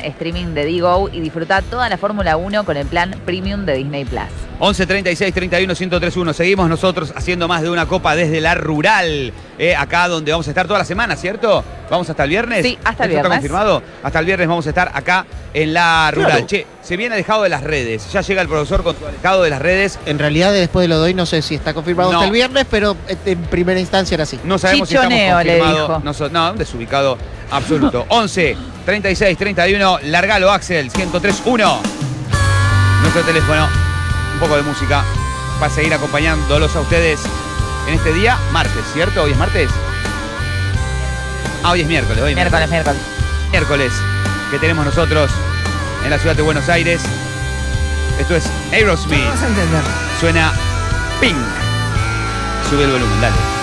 streaming de Digo y disfruta toda la Fórmula 1 con el plan Premium de Disney Plus. 11 36 31 1031. Seguimos nosotros haciendo más de una copa desde la rural. Acá donde vamos a estar toda la semana, ¿cierto? ¿Vamos hasta el viernes? Sí, hasta el ¿Esto viernes. está confirmado? Hasta el viernes vamos a estar acá en la rural. Claro. Che, se viene alejado de las redes. Ya llega el profesor con su alejado de las redes. En realidad, después de lo doy, no sé si está confirmado No. hasta el viernes, pero en primera instancia era así. No sabemos Chichoneo, si le estamos dijo. confirmados. No, un desubicado absoluto. 11 36 31. Largalo, Axel. 103.1. Nuestro teléfono. Un poco de música para seguir acompañándolos a ustedes en este día, martes, ¿cierto? ¿Hoy es martes? Ah, hoy es miércoles. Hoy es Miércoles. miércoles que tenemos nosotros en la ciudad de Buenos Aires. Esto es Aerosmith. Vas a entender. Suena Pink. Sube el volumen, dale.